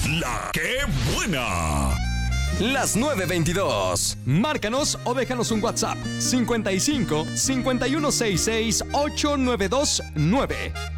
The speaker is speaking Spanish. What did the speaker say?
La que buena. Las 9:22. Márcanos o déjanos un WhatsApp 55 5166 8929.